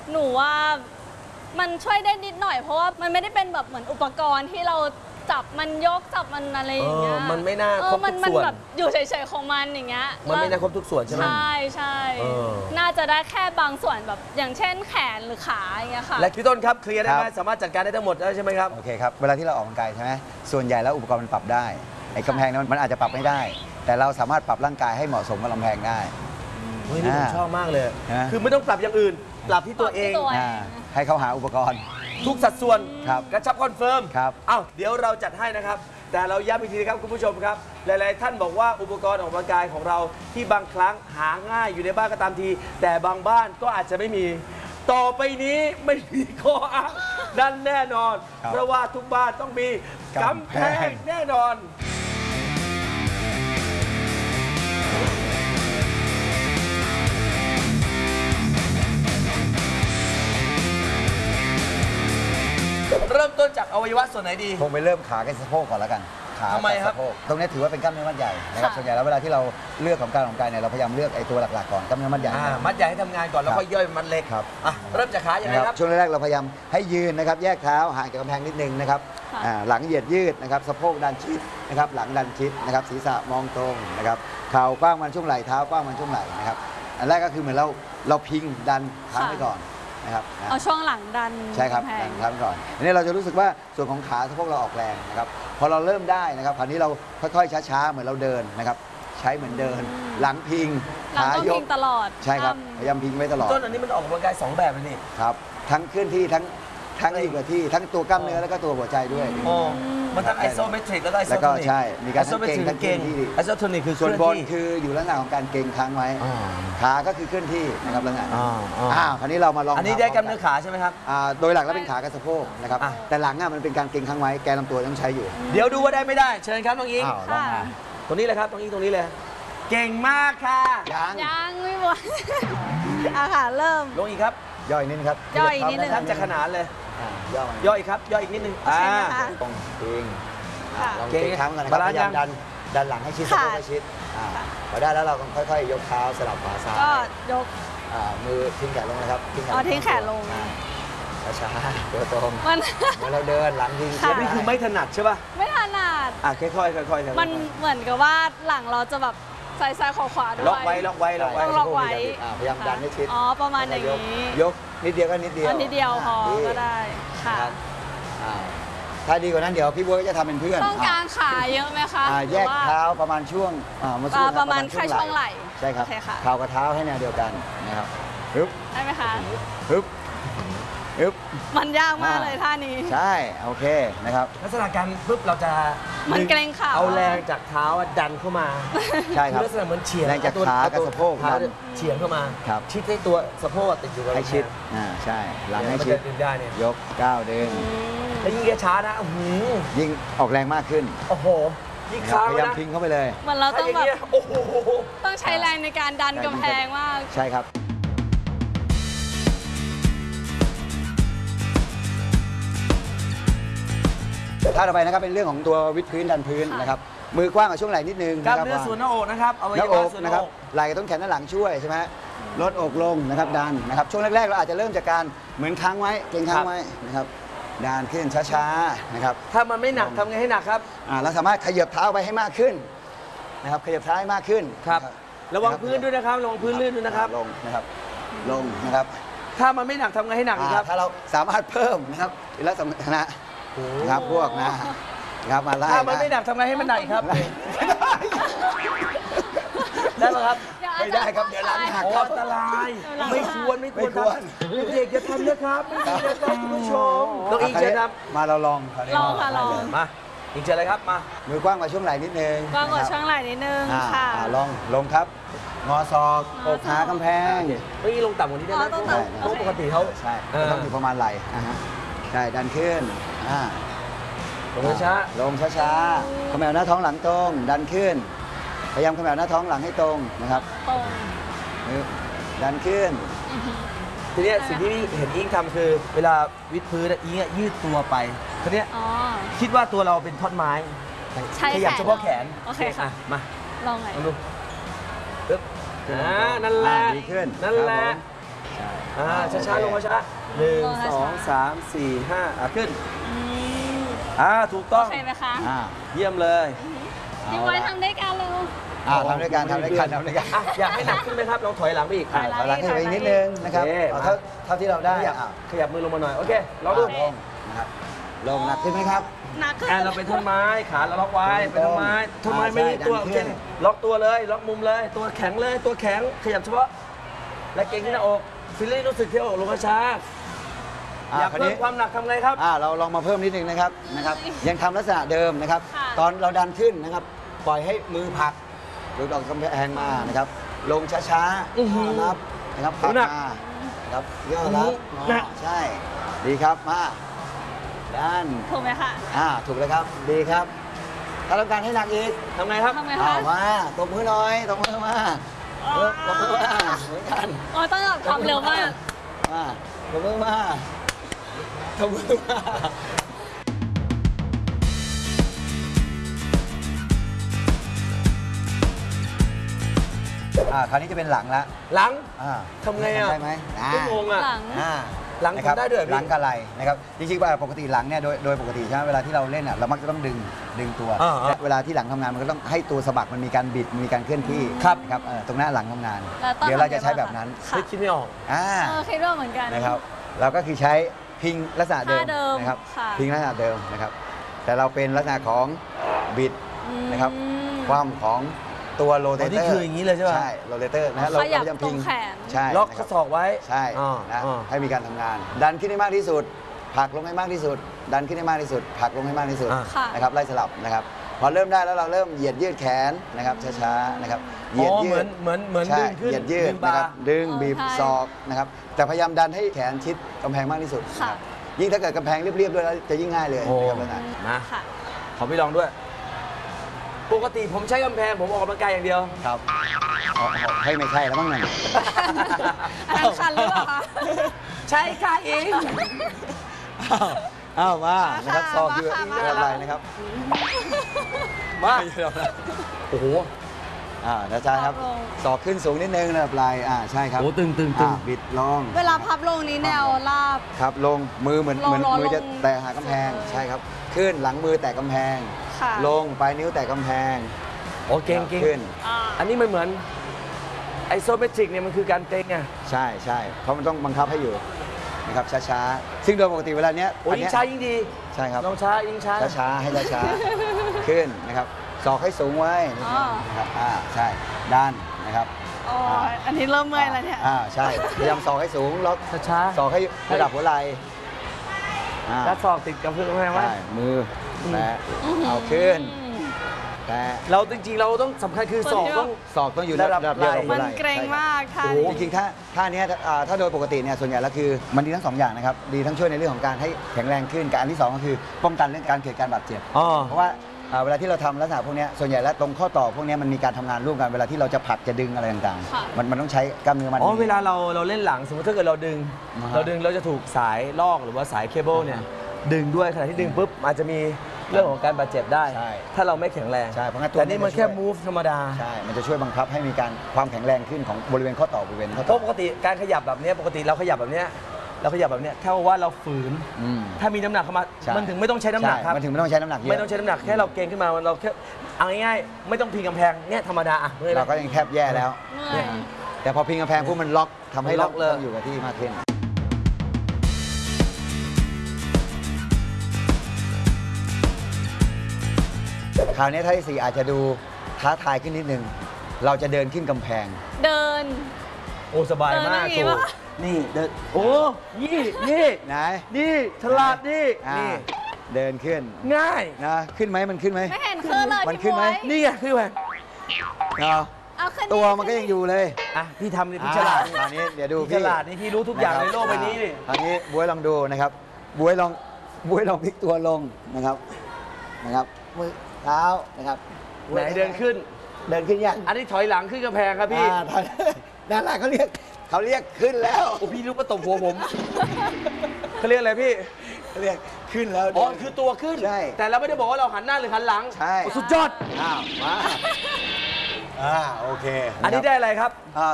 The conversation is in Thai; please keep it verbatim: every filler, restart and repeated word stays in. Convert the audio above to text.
หนูว่ามันช่วยได้นิดหน่อยเพราะว่ามันไม่ได้เป็นแบบเหมือนอุปกรณ์ที่เราจับมันยกจับมันอะไรอย่างเงี้ยมันไม่น่าครบทุกส่วนมันแบบอยู่เฉยๆของมันอย่างเงี้ยมันไม่น่าครบทุกส่วนใช่ไหมใช่ใช่น่าจะได้แค่บางส่วนแบบอย่างเช่นแขนหรือขาอย่างเงี้ยค่ะและพี่ต้นครับเคลียร์ได้ไหมสามารถจัดการได้ทั้งหมดได้ใช่ไหมครับโอเคครับเวลาที่เราออกกำลังกายใช่ไหมส่วนใหญ่แล้วอุปกรณ์มันปรับได้ไอ้กำแพงนั้นมันอาจจะปรับไม่ได้ แต่เราสามารถปรับร่างกายให้เหมาะสมกับกำแพงได้เฮ้ยนี่ผมชอบมากเลยคือไม่ต้องปรับอย่างอื่นปรับที่ตัวเองให้เขาหาอุปกรณ์ทุกสัดส่วนครับกระชับคอนเฟิร์มครับเอ้าเดี๋ยวเราจัดให้นะครับแต่เราย้ำอีกทีนะครับคุณผู้ชมครับหลายๆท่านบอกว่าอุปกรณ์ออกกำลังกายของเราที่บางครั้งหาง่ายอยู่ในบ้านก็ตามทีแต่บางบ้านก็อาจจะไม่มีต่อไปนี้ไม่มีข้ออ้างนั่นแน่นอนเพราะว่าทุกบ้านต้องมีกำแพงแน่นอนเริ่มต้นจากอวัยวะส่วนไหนดีคงไปเริ่มขากับสะโพกก่อนแล้วกันขาทำไมครับตรงนี้ถือว่าเป็นกล้ามเนื้อมัดใหญ่นะครับส่วนใหญ่แล้วเวลาที่เราเลือกของการออกกำลังกายเนี่ยเราพยายามเลือกไอ้ตัวหลักๆก่อนกล้ามเนื้อมัดใหญ่มัดใหญ่ให้ทำงานก่อนแล้วก็ย่อยมัดเล็กครับเริ่มจากขาอย่างไรครับช่วงแรกๆเราพยายามให้ยืนนะครับแยกเท้าห่างจากกำแพงนิดนึงนะครับหลังเหยียดยืดนะครับสะโพกดันชิดนะครับหลังดันชิดนะครับศีรษะมองตรงนะครับเข่ากว้างมันช่วงไหล่เท้ากว้างมันช่วงไหล่นะครับอันแรกก็คือเหมือนเราเราพิงดันค้างไว้ก่อนนะครับเอาช่วงหลังดันใช่ครับดันค้างก่อนอันนี้เราจะรู้สึกว่าส่วนของขาสะโพกเราออกแรงนะครับพอเราเริ่มได้นะครับคราวนี้เราค่อยๆช้าๆเหมือนเราเดินนะครับใช้เหมือนเดินหลังพิงขายกตลอดใช่ครับพยายามพิงไว้ตลอดต้นอันนี้มันออกกำลังกายสองแบบเลยนี่ครับทั้งเคลื่อนที่ทั้งทั้งอยู่กับที่ทั้งตัวกล้ามเนื้อแล้วก็ตัวหัวใจด้วยอ๋อมันทั้งไอโซเมตริกแล้วก็ไอโซโทนิกใช่มีการทั้งเก่งทั้งเก่งที่ไอโซโทนิกคือส่วนบนคืออยู่ลักษณะของการเก่งค้างไว้ขาก็คือเคลื่อนที่นะครับลักษณะอ่าคราวนี้เรามาลองอันนี้ได้กล้ามเนื้อขาใช่ไหมครับอ่าโดยหลักแล้วเป็นขากับสะโพกนะครับแต่หลังอ่ะมันเป็นการเก่งค้างไว้แกนลำตัวต้องใช้อยู่เดี๋ยวดูว่าได้ไม่ได้เชิญครับน้องอิงตรงนี้เลยครับตรงนี้ตรงนี้เลยเก่งมากค่ะยังยังไม่หมดอาหารเริ่มลงอีกครับย่อยนิดนึงครับย่อยนิดนึงจะขนาดเลยย่อยย่อยครับย่อยอีกนิดนึงอ่าตรงเองลองเก่งค้างกันนะครับพยายามดันดันหลังให้ชิดสะโพกให้ชิดพอได้แล้วเราค่อยๆยกเท้าสลับขวาซ้ายก็ยกมือทิ้งแขนลงนะครับอ๋อทิ้งแขนลงช้าๆตัวตรงเมื่อเราเดินหลังทิ้งนี่คือไม่ถนัดใช่ป่ะไม่ถนัดอ่ะค่อยๆค่อยๆมันเหมือนกับว่าหลังเราจะแบบซ้ายซ้ายขวาขวาด้วยล็อกไว้ล็อกไว้ล็อกไว้ต้องล็อกไว้พยายามดันให้ชิดอ๋อประมาณอย่างนี้ยกนิดเดียวก็นิดเดียวนิดเดียวพอก็ได้ค่ะถ้าดีกว่านั้นเดี๋ยวพี่บ๊วยจะทำเป็นเพื่อนต้องการขาเยอะไหมคะแยกเท้าประมาณช่วงประมาณแค่ช่วงไหล่ใช่ครับเท้ากับเท้าให้แนวเดียวกันนะครับฮึบได้ไหมคะฮึบฮึบมันยากมากเลยท่านี้ใช่โอเคนะครับลักษณะการปุ๊บเราจะมันเกรงขาเอาแรงจากเท้าดันเข้ามาใช่ครับลักษณะเหมือนเฉียงแรงจากขากับสะโพกดันเฉียงเข้ามาชิดให้ตัวสะโพกติดอยู่กับให้ชิดอ่าใช่หลังให้ชิดยกก้าวเดินแล้วยิ่งช้านะยิ่งออกแรงมากขึ้นโอ้โหยิ่งค้างพยายามทิ้งเข้าไปเลยมันเราต้องแบบต้องใช้แรงในการดันกำแพงมากใช่ครับท่าต่อไปนะครับเป็นเรื่องของตัววิดพื้นดันพื้นนะครับมือกว้างกับช่วงไหล่นิดนึงกล้ามเนื้อส่วนหน้าอกนะครับเอาไว้หน้าอกนะครับไหล่ต้นแขนด้านหลังช่วยใช่ไหมลดอกลงนะครับดันนะครับช่วงแรกๆเราอาจจะเริ่มจากการเหมือนค้างไว้เก่งค้างไว้นะครับดันขึ้นช้าๆนะครับถ้ามันไม่หนักทำไงให้หนักครับเราสามารถขยับเท้าไปให้มากขึ้นนะครับขยับเท้าให้มากขึ้นครับระวังพื้นด้วยนะครับระวังพื้นลื่นด้วยนะครับลงนะครับลงนะครับถ้ามันไม่หนักทำไงให้หนักครับถ้าเราสามารถเพิ่มนะครับลักษณะครับพวกนะครับมาไล่ถ้ามันไม่หนักทำไงให้มันหนักครับได้ไหมครับไม่ได้ครับเดี๋ยวหลังหักอันตรายไม่ควรไม่ควรเด็กจะทำนะครับไม่ดีนะครับคุณผู้ชมต้องอีกเจครับมาเราลองลองค่ะลองมาอีกเจเลยครับมามือกว้างกว่าช่วงไหล่นิดนึงกว้างกว่าช่วงไหล่นิดนึงค่ะลองลงครับงอศอกอกหากำแพงเมื่อกี้ลงต่ำกว่านี้ได้ไหมเพราะปกติเขาใช่ต้องอยู่ประมาณไหล่ใช่ดันขึ้นลงช้าลงช้าๆขมวหน้าท้องหลังตรงดันขึ้นพยายามขมวหน้าท้องหลังให้ตรงนะครับตรงดันขึ้นทีนี้สิ่งที่เห็นอิงทำคือเวลาวิดพื้นอิงยืดตัวไปทีนี้คิดว่าตัวเราเป็นท่อนไม้ขยับเฉพาะแขนโอเคค่ะมาลองไงดูปึ๊บอ่านั่นแหละดีขึ้นนั่นแหละอ่าช้าๆลงมาช้าหนึ่งสองสามสี่ห้าอ่ะขึ้นอืมอ่าถูกต้องโอเคไหมคะอ่าเยี่ยมเลยพี่ไว้ทำด้วยกันเร็วอ่าทำด้วยกันทำด้วยกันทำด้วยกันอ่ะอยากให้หนักขึ้นไหมครับลองถอยหลังไปอีกถอยหลังถอยหลังขึ้นไปอีกนิดนึงนะครับโอเคเอาเท่าเท่าที่เราได้ขยับอ่ะขยับมือลงมาหน่อยโอเคลองดูลงนะครับลงหนักขึ้นไหมครับหนักขึ้นแอนเราเป็นท่อนไม้ขาเราล็อกไว้เป็นท่อนไม้ท่อนไม้อ่าไม่มีตัวใช่ดันโอขึ้เคน ล็อกตัวเลยล็อกมุมเลย ตัวแข็งเลยตัวแข็งขยับเฉพาะและเก่งที่หน้าอกฟิลลิ่งรู้สึกที่หน้าอกลงช้าๆอ่าอยากคราวเพิ่มนี้ความหนักทำไงครับอ่าเราลองมาเพิ่มนิดนึงนะครับนะครับ ยังทำลักษณะเดิมนะครับค่ะตอนเราดันขึ้นนะครับ ปล่อยให้มือผลักหรือออกกำแพงมานะครับ ลงช้าอื้อหือๆนะครับนะครับผลักหนักมานะครับย่ออื้อรับหือหนักใช่ ดีครับมาดันถูกไหมคะอ่าถูกเลยครับดีครับ ถ้าต้องการให้หนักอีกทำไงครับทำไงเอาคะมาตบมือหน่อยตบมือมาเออตบมือมาเหมือนกันอ๋อต้องแบบทำเร็วมากมาตบมือมาตบมือมาอ่าคราวนี้จะเป็นหลังละหลังอ่าทำไงอ่ะได้ไหมอ่าไม่งงอ่ะหลังอ่าหลังนะครับทำได้ด้วยเหรอพี่หลังกับไหล่นะครับจริงๆว่าปกติหลังเนี่ยโดยโดยปกติใช่ไหมเวลาที่เราเล่นอ่ะเรามักจะต้องดึงดึงตัวอ่าๆและเวลาที่หลังทำงานมันก็ต้องให้ตัวสะบักมันมีการบิดมีการเคลื่อนที่ครับนะครับเออตรงหน้าหลังทำงานแล้วต้องเดี๋ยวเราจะทำยังไงใช้แบบนั้นค่ะคิดไม่ออกอ่าเออคิดว่าเหมือนกันนะครับเราก็คือใช้พิงลักษณะเดิมท่าเดิมนะครับค่ะพิงลักษณะเดิมนะครับแต่เราเป็นลักษณะของบิดอืมนะครับความของตัวโรเตอ๋อเตนี่อร์คืออย่างนี้เลยใช่ปะใช่โรเตเตอร์นะฮะเราขยับเราจะพิงตรงแขนใช่ล็อกนะคข้รัอบ ศอกไว้ใช่อ่านะอ่าให้มีการทำงาน ดันขึ้นให้มากที่สุดผลักลงให้มากที่สุด ดันขึ้นให้มากที่สุดผลักลงให้มากที่สุดอ่าค่ะนะครับไล่สลับนะครับพอเริ่มได้แล้วเราเริ่มเหยียดยืดแขนนะครับช้าๆนะครับเหยียดอ๋อยืเหมืดอนเหมือนเหมือนใช่ดึงขึ้นเหยียดยืดดึงบานะครับร์ดึงเออบีบใช่ศอกนะครับแต่พยายามดันให้แขนชิดกำแพงมากที่สุดค่ะนะครับยิ่งถ้าเกิดกำแพงเรียบๆด้วยแล้วจะยิ่งง่ายเลยโอ้นะครับลักษณะมาค่ะขอพี่ลองด้วย ปกติผมใช้กำแพงผมออกกำลังกายอย่างเดียวครับอ๋อให้ไม่ใช่แล้วมั้งนั่นอันนั้นคันหรือเปล่าคะใช่ค่ะเองอ้าวอ้าวมานะครับมาค่ะซอกอยู่มาค่ะไม่เป็นไรนะครับมาโอ้โหอ่านะจ๊ะครับลงศอกขึ้นสูงนิดนึงนะปลายอ่าใช่ครับโอ้ตึงตึงตึงอ่าบิดลงเวลาพับลงนี้แนวราบครับลงมือเหมือนลงเหมือนลงมือจะลงแตะหากำแพงเลยใช่ครับ ขึ้นหลังมือแตะกำแพงค่ะลงปลายนิ้วแตะกำแพงโอ้เก่งเก่งขึ้นอ่าอันนี้มันเหมือนไอโซเมตริกเนี่ยมันคือการเต็งไงใช่ใช่เพราะมันต้องบังคับให้อยู่นะครับช้าๆซึ่งโดยปกติเวลาเนี้ยโอ้อันยิ่เนี้งช้ายิ่งดีใช่ครับลองช้ายิ่งช้าช้าๆให้ช้าๆ ขึ้นนะครับศอกให้สูงไว้นิดนึงนะครับอ่าใช่ด้านนะครับโอ้ยอันนี้เริ่มเมื่อยแล้วเนี่ยอ่าใช่พยายามศอกให้สูงแล้วช้าช้าศอกให้ระดับหัวไหล่อ่าๆแล้วศอกติดกับพื้นกำแพงไว้ใช่มือแตะเอาขึ้นแตะเราจริงๆเราต้องสำคัญคือศอกต้องศอกต้องอยู่ระระดัดับบเดียวกับไหล่หัวมันไหล่เกรงใช่ครับมากท่าโอ้โหนี้จริงๆถ้าท่าเนี้ยอ่าถ้าโดยปกติเนี่ยส่วนใหญ่แล้วคือมันดีทั้งสองอย่างนะครับดีทั้งช่วยในเรื่องของการให้แข็งแรงขึ้นกับอันที่สองก็คือป้องกันเรื่องการเกิดการบาดเจ็บอ๋อเพราะว่าอ่าเวลาที่เราทำลักษณะพวกเนี้ยส่วนใหญ่แล้วตรงข้อต่อพวกเนี้ยมันมีการทำงานร่วมกันเวลาที่เราจะผลักจะดึงอะไรต่างค่ะๆ มันมันต้องใช้กล้ามเนื้อมันอ๋อเวลาเราเราเล่นหลังสมมติถ้าเกิดเราดึงอ่าฮะเราดึงเราจะถูกสายลอกหรือว่าสายเคเบิลเนี่ยดึงด้วยขณะที่ดึงปุ๊บอาจจะมีเรื่องของการบาดเจ็บได้ใช่ถ้าเราไม่แข็งแรงใช่เพราะงั้นตัวแต่นี่มันนี้แค่มันจะช่วย move ธรรมดาใช่มันจะช่วยบังคับให้มีการความแข็งแรงขึ้นของบริเวณข้อต่อบริเวณข้อเพต่อราะปกติการขยับแบบเนี้ยปกติเราขยับแบบเนี้ยเราขยับแบบเนี้ยแค่ว่าเราฝืนอืมถ้ามีน้ำหนักเข้ามาใช่มันถึงไม่ต้องใช้น้ำหนักครับใช่มันถึงไม่ต้องใช้น้ำหนักเยอะไม่ต้องใช้น้ำหนักแค่เราเกรงขึ้นมาเราแค่เอาง่ายๆไม่ต้องพิงกำแพงเนี่ยธรรมดาอ่ะเมื่อยเราแล้วก็ยังแทบแย่แล้วเมื่อยแต่พอพิงกำแพงปุ๊บมันล็อกทำให้มันล็เราอกเลยต้องอยู่กับที่มากขึ้น คราวนี้ท่าที่สี่อาจจะดูท้าทายขึ้นนิดนึง เราจะเดินขึ้นกำแพงเดินโอ้สบายมากเดินได้ไงโถวะนี่เดินโอ้ยี่นี่ไหนนี่ฉลาดนี่อ่านี่เดินขึ้นง่ายนะขึ้นไหมมันขึ้นไหมไม่เห็นขึ้นเลยมันพี่ขึ้นไหมบ๊วยนี่ไงคือไงเอาเอาขึ้นตัวมันก็ยังอยู่เลยอ่ะพี่ทำนี่พี่ฉลาดอ่คราวนี้เดี๋ยวดูพี่ฉพี่ลาดนี่พี่รู้ทุกอย่างในโลกใบนี้นี่คราวนี้บวยลองดูนะครับบวยลองบวยลองพลิกตัวลงนะครับนะครับมือเท้านะครับไหนเดินขึ้นเดินขึ้นยังอันนี้ถอยหลังขึ้นกำแพงครับพี่อ่าท่านด้านล่างเขาเรียกเขาเรียกขึ้นแล้วโอ้พี่รู้ก็ตบหัวผมเขาเรียกอะไรพี่เขาเรียกขึ้นแล้วอ๋อเดินคือตัวขึ้นใช่แต่เราไม่ได้บอกว่าเราหันหน้าหรือหันหลังใช่โอ้สุดยอดอ้าวมาอ่าโอเคอันนี้ะครับได้อะไรครับ